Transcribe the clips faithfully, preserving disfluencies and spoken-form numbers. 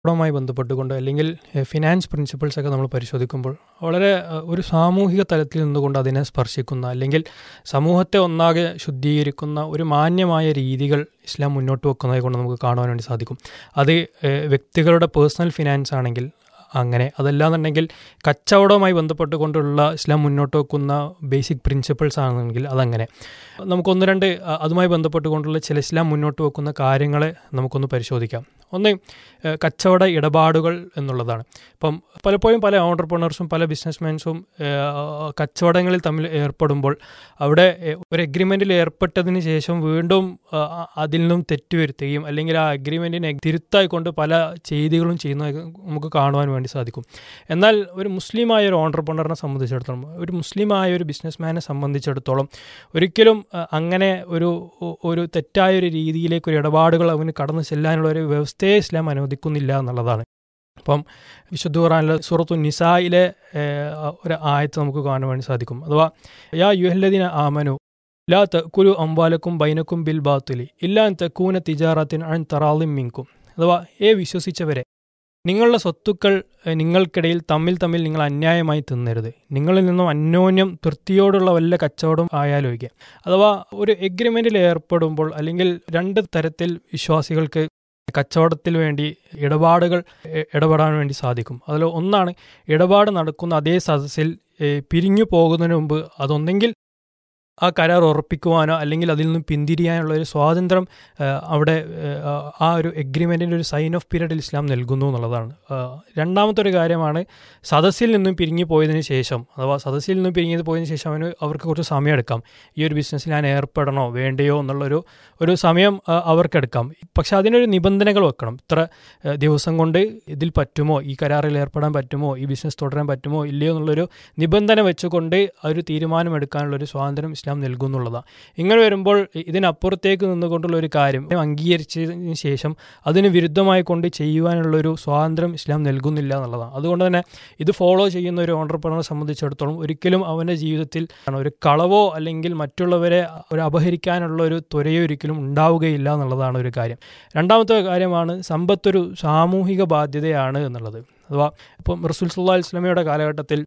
വുമായി ബന്ധപ്പെട്ടുകൊണ്ട് അല്ലെങ്കിൽ finance principles ഒക്കെ നമ്മൾ പരിശോധിക്കുമ്പോൾ വളരെ ഒരു സാമൂഹിക തലത്തിൽ നിന്നുകൊണ്ട് അതിനെ സ്പർശിക്കുന്ന അല്ലെങ്കിൽ സമൂഹത്തെ ഒന്നാകെ ശുദ്ധീകരിക്കുന്ന ഒരു മാന്യമായ രീതികൾ ഇസ്ലാം മുന്നോട്ട് വെക്കുന്നതായി കൊണ്ട് നമുക്ക് കാണുവാൻ വേണ്ടി സാധിക്കും. അത് വ്യക്തികളുടെ പേഴ്സണൽ ഫിനാൻസ് ആണെങ്കിൽ അങ്ങനെ, അതല്ലാന്നുണ്ടെങ്കിൽ കച്ചവടവുമായി ബന്ധപ്പെട്ടുകൊണ്ടുള്ള ഇസ്ലാം മുന്നോട്ട് വെക്കുന്ന ബേസിക് പ്രിൻസിപ്പിൾസ് ആണെങ്കിൽ അതങ്ങനെ. നമുക്കൊന്ന് രണ്ട് അതുമായി ബന്ധപ്പെട്ടുകൊണ്ടുള്ള ചില ഇസ്ലാം മുന്നോട്ട് വെക്കുന്ന കാര്യങ്ങളെ നമുക്കൊന്ന് പരിശോധിക്കാം. ഒന്ന് കച്ചവട ഇടപാടുകൾ എന്നുള്ളതാണ്. ഇപ്പം പലപ്പോഴും പല ഓൺടർപ്രണേഴ്സും പല ബിസിനസ്മാൻസും കച്ചവടങ്ങളിൽ തമ്മിൽ ഏർപ്പെടുമ്പോൾ അവിടെ ഒരു എഗ്രിമെൻറ്റിൽ ഏർപ്പെട്ടതിന് ശേഷം വീണ്ടും അതിൽ നിന്നും തെറ്റുവരുത്തുകയും അല്ലെങ്കിൽ ആ അഗ്രിമെൻറ്റിനെ തിരുത്തായിക്കൊണ്ട് പല ചെയ്തികളും ചെയ്യുന്നത് നമുക്ക് കാണുവാൻ വേണ്ടി സാധിക്കും. എന്നാൽ ഒരു മുസ്ലിമായ ഒരു ഓൺടർപ്രണറിനെ സംബന്ധിച്ചിടത്തോളം, ഒരു മുസ്ലിമായ ഒരു ബിസിനസ്മാനെ സംബന്ധിച്ചിടത്തോളം ഒരിക്കലും അങ്ങനെ ഒരു ഒരു തെറ്റായ ഒരു രീതിയിലേക്ക് ഒരു ഇടപാടുകൾ അവന് കടന്നു ചെല്ലാനുള്ള ഒരു വ്യവസ്ഥയെ ഇസ്ലാം അനുവദിക്കുന്നില്ല എന്നുള്ളതാണ്. അപ്പം വിശുദ്ധ ഖുർആനിലെ സൂറത്തു നിസായിലെ ഒരു ആയത്ത് നമുക്ക് കാണാൻ വേണ്ടി സാധിക്കും. അഥവാ യാ യുഹല്ലദീന ആമനു ലാ തഅകുലു അംവാലക്കും ബൈനക്കും ബിൽ ബാത്തിലി ഇല്ലാ അൻ തകൂന തിജാറത്തിൻ അൻ തറാളിൻ മിൻകും. അഥവാ ഏ വിശ്വസിച്ചവരെ, നിങ്ങളുടെ സ്വത്തുക്കൾ നിങ്ങൾക്കിടയിൽ തമ്മിൽ തമ്മിൽ നിങ്ങൾ അന്യായമായി തിന്നരുത്. നിങ്ങളിൽ നിന്നും അന്യോന്യം തൃപ്തിയോടുള്ള വല്ല കച്ചവടം ആയാലൊഴികെ. അഥവാ ഒരു എഗ്രിമെൻറ്റിൽ ഏർപ്പെടുമ്പോൾ അല്ലെങ്കിൽ രണ്ട് തരത്തിൽ വിശ്വാസികൾക്ക് കച്ചവടത്തിൽ വേണ്ടി ഇടപാടുകൾ ഇടപെടാൻ വേണ്ടി സാധിക്കും. അതിൽ ഒന്നാണ്, ഇടപാട് നടക്കുന്ന അതേ സദസ്സിൽ പിരിഞ്ഞു പോകുന്നതിന് മുമ്പ് അതൊന്നെങ്കിൽ ആ കരാർ ഉറപ്പിക്കുവാനോ അല്ലെങ്കിൽ അതിൽ നിന്നും പിന്തിരിയാനുള്ള ഒരു സ്വാതന്ത്ര്യം അവിടെ ആ ഒരു എഗ്രിമെൻറ്റിൻ്റെ ഒരു സൈൻ ഓഫ് പീരീഡിൽ ഇസ്ലാം നൽകുന്നു എന്നുള്ളതാണ്. രണ്ടാമത്തെ ഒരു കാര്യമാണ്, സദസ്സിൽ നിന്നും പിരിഞ്ഞു പോയതിന് ശേഷം, അഥവാ സദസ്സിൽ നിന്നും പിരിഞ്ഞു പോയതിന് ശേഷം അവന് അവർക്ക് കുറച്ച് സമയം എടുക്കാം. ഈ ഒരു ബിസിനസ്സിൽ ഞാൻ ഏർപ്പെടണോ വേണ്ടയോ എന്നുള്ളൊരു ഒരു സമയം അവർക്കെടുക്കാം. പക്ഷെ അതിനൊരു നിബന്ധനകൾ വെക്കണം. ഇത്ര ദിവസം കൊണ്ട് ഇതിൽ പറ്റുമോ, ഈ കരാറിൽ ഏർപ്പെടാൻ പറ്റുമോ, ഈ ബിസിനസ് തുടരാൻ പറ്റുമോ ഇല്ലയോ എന്നുള്ളൊരു നിബന്ധന വെച്ചുകൊണ്ട് ഒരു തീരുമാനമെടുക്കാനുള്ളൊരു സ്വാതന്ത്ര്യം ഇസ്ലാം നൽകുന്നുള്ളതാണ്. ഇങ്ങനെ വരുമ്പോൾ ഇതിനപ്പുറത്തേക്ക് നിന്നുകൊണ്ടുള്ള ഒരു കാര്യം അംഗീകരിച്ചതിന് ശേഷം അതിന് വിരുദ്ധമായി കൊണ്ട് ചെയ്യുവാനുള്ളൊരു സ്വാതന്ത്ര്യം ഇസ്ലാം നൽകുന്നില്ല എന്നുള്ളതാണ്. അതുകൊണ്ട് തന്നെ ഇത് ഫോളോ ചെയ്യുന്ന ഒരു ഓൺടർപ്രണറെ സംബന്ധിച്ചിടത്തോളം ഒരിക്കലും അവൻ്റെ ജീവിതത്തിൽ ഒരു കളവോ അല്ലെങ്കിൽ മറ്റുള്ളവരെ ഒരു അപഹരിക്കാനുള്ള ഒരു ത്വരയോ ഒരിക്കലും ഉണ്ടാവുകയില്ല എന്നുള്ളതാണ് ഒരു കാര്യം. രണ്ടാമത്തെ കാര്യമാണ്, സമ്പത്തൊരു സാമൂഹിക ബാധ്യതയാണ് എന്നുള്ളത്. അഥവാ ഇപ്പം റസൂൽ സല്ലല്ലാഹു അലൈഹി വസല്ലമയുടെ കാലഘട്ടത്തിൽ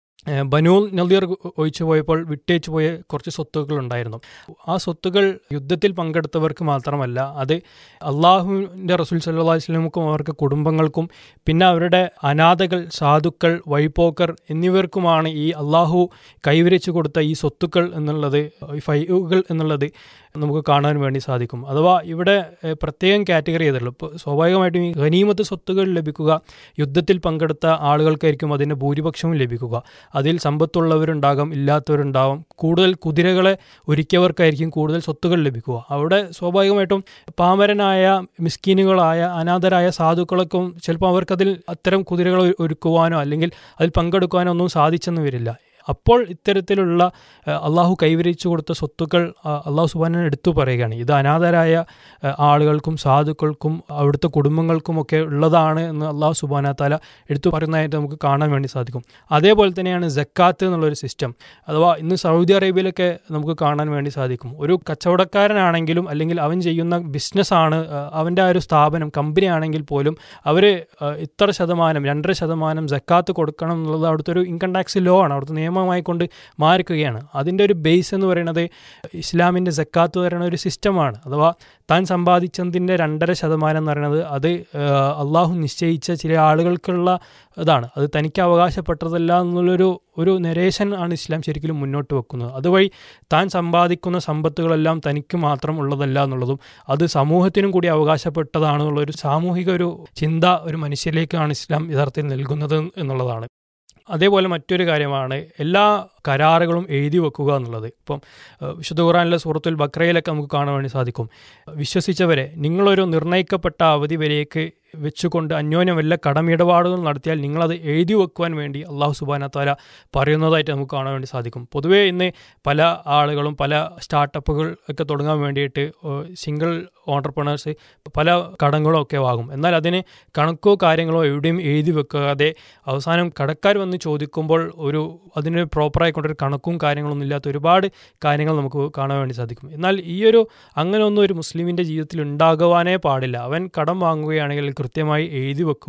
ബനൂ നളീർ ഒഴിച്ചു പോയപ്പോൾ വിട്ടേച്ചു പോയ കുറച്ച് സ്വത്തുക്കൾ ഉണ്ടായിരുന്നു. ആ സ്വത്തുക്കൾ യുദ്ധത്തിൽ പങ്കെടുത്തവർക്ക് മാത്രമല്ല, അത് അള്ളാഹുവിൻ്റെ റസൂൽ സല്ലല്ലാഹു അലൈഹി വസല്ലമക്കും അവർക്ക് കുടുംബങ്ങൾക്കും പിന്നെ അവരുടെ അനാഥകൾ, സാധുക്കൾ, വഴിപോക്കർ എന്നിവർക്കുമാണ് ഈ അള്ളാഹു കൈവരിച്ചു കൊടുത്ത ഈ സ്വത്തുക്കൾ എന്നുള്ളത്, ഈ ഫൈഉകൾ എന്നുള്ളത് നമുക്ക് കാണാൻ വേണ്ടി സാധിക്കും. അഥവാ ഇവിടെ പ്രത്യേകം കാറ്റഗറി ചെയ്തിട്ടുള്ളൂ. ഇപ്പോൾ സ്വാഭാവികമായിട്ടും ഈ ഗനീമത്ത് സ്വത്തുകൾ ലഭിക്കുക യുദ്ധത്തിൽ പങ്കെടുത്ത ആളുകൾക്കായിരിക്കും അതിൻ്റെ ഭൂരിപക്ഷവും ലഭിക്കുക. അതിൽ സമ്പത്തുള്ളവരുണ്ടാകാം, ഇല്ലാത്തവരുണ്ടാകും. കൂടുതൽ കുതിരകളെ ഒരുക്കിയവർക്കായിരിക്കും കൂടുതൽ സ്വത്തുകൾ ലഭിക്കുക. അവിടെ സ്വാഭാവികമായിട്ടും പാമരനായ മിസ്കീനുകളായ അനാഥരായ സാധുക്കളൊക്കെ ചിലപ്പോൾ അവർക്കതിൽ അത്തരം കുതിരകൾ ഒരുക്കുവാനോ അല്ലെങ്കിൽ അതിൽ പങ്കെടുക്കുവാനോ ഒന്നും സാധിച്ചെന്ന് വരില്ല. അപ്പോൾ ഇത്തരത്തിലുള്ള അള്ളാഹു കൈവരിച്ചു കൊടുത്ത സ്വത്തുക്കൾ അള്ളാഹു സുബ്ഹാനഹു എടുത്തു പറയുകയാണ്. ഇത് അനാഥരായ ആളുകൾക്കും സാധുക്കൾക്കും അവിടുത്തെ കുടുംബങ്ങൾക്കുമൊക്കെ ഉള്ളതാണ് എന്ന് അള്ളാഹു സുബ്ഹാനഹു തആല എടുത്തു പറയുന്നതായിട്ട് നമുക്ക് കാണാൻ വേണ്ടി സാധിക്കും. അതേപോലെ തന്നെയാണ് സക്കാത്ത് എന്നുള്ളൊരു സിസ്റ്റം. അഥവാ ഇന്ന് സൗദി അറേബ്യയിലൊക്കെ നമുക്ക് കാണാൻ വേണ്ടി സാധിക്കും. ഒരു കച്ചവടക്കാരനാണെങ്കിലും അല്ലെങ്കിൽ അവൻ ചെയ്യുന്ന ബിസിനസ്സാണ്, അവൻ്റെ ആ ഒരു സ്ഥാപനം കമ്പനി ആണെങ്കിൽ പോലും അവർ ഇത്ര ശതമാനം രണ്ടര ശതമാനം സക്കാത്ത് കൊടുക്കണം എന്നുള്ളത് അവിടുത്തെ ഒരു ഇൻകം ടാക്സ് ലോ ആണ്, അവിടുത്തെ നിയമമായി കൊണ്ട് മാറിക്കുകയാണ്. അതിൻ്റെ ഒരു ബേസ് എന്ന് പറയുന്നത് ഇസ്ലാമിൻ്റെ സക്കാത്ത് പറയുന്ന ഒരു സിസ്റ്റമാണ്. അഥവാ താൻ സമ്പാദിച്ചതിൻ്റെ രണ്ടര ശതമാനം എന്ന് പറയുന്നത് അത് അള്ളാഹു നിശ്ചയിച്ച ചില ആളുകൾക്കുള്ള ഇതാണ്, അത് തനിക്ക് അവകാശപ്പെട്ടതല്ല എന്നുള്ളൊരു ഒരു നരേഷൻ ആണ് ഇസ്ലാം ശരിക്കും മുന്നോട്ട് വെക്കുന്നത്. അതുവഴി താൻ സമ്പാദിക്കുന്ന സമ്പത്തുകളെല്ലാം തനിക്ക് മാത്രം ഉള്ളതല്ല എന്നുള്ളതും അത് സമൂഹത്തിനും കൂടി അവകാശപ്പെട്ടതാണെന്നുള്ളൊരു സാമൂഹിക ഒരു ചിന്ത ഒരു മനുഷ്യരിലേക്കാണ് ഇസ്ലാം യഥാർത്ഥത്തിൽ നൽകുന്നത് എന്നുള്ളതാണ്. അതേപോലെ മറ്റൊരു കാര്യമാണ് എല്ലാ കരാറുകളും എഴുതി വെക്കുക എന്നുള്ളത്. ഇപ്പം വിശുദ്ധ ഖുർആനിലെ സൂറത്തുൽ ബഖറയിലൊക്കെ നമുക്ക് കാണാൻ വേണ്ടി സാധിക്കും, വിശ്വസിച്ചവരെ, നിങ്ങളൊരു നിർണ്ണയിക്കപ്പെട്ട അവധി വരേക്ക് വെച്ചുകൊണ്ട് അന്യോന്യം വല്ല കടമിടപാടുകൾ നടത്തിയാൽ നിങ്ങളത് എഴുതി വെക്കുവാൻ വേണ്ടി അള്ളാഹു സുബ്ഹാനഹു തആല പറയുന്നതായിട്ട് നമുക്ക് കാണാൻ വേണ്ടി സാധിക്കും. പൊതുവേ ഇന്ന് പല ആളുകളും പല സ്റ്റാർട്ടപ്പുകൾ ഒക്കെ തുടങ്ങാൻ വേണ്ടിയിട്ട് സിംഗിൾ ഓൺടർപ്രണേഴ്സ് പല കടങ്ങളോ ഒക്കെ വാങ്ങും. എന്നാൽ അതിന് കണക്കോ കാര്യങ്ങളോ എവിടെയും എഴുതി വെക്കാതെ അവസാനം കടക്കാർ വന്ന് ചോദിക്കുമ്പോൾ ഒരു അതിന് പ്രോപ്പറായി ആയിക്കോട്ടെ ഒരു കണക്കും കാര്യങ്ങളൊന്നും ഇല്ലാത്ത ഒരുപാട് കാര്യങ്ങൾ നമുക്ക് കാണാൻ വേണ്ടി സാധിക്കും. എന്നാൽ ഈ ഒരു അങ്ങനെ ഒന്നും ഒരു മുസ്ലിമിൻ്റെ ജീവിതത്തിൽ ഉണ്ടാകുവാനേ പാടില്ല. അവൻ കടം വാങ്ങുകയാണെങ്കിൽ കൃത്യമായി എഴുതി വെക്കുക,